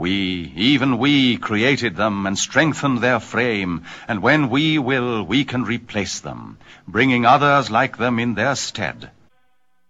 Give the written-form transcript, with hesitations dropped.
Even we, created them and strengthened their frame, and when we will, we can replace them, bringing others like them in their stead.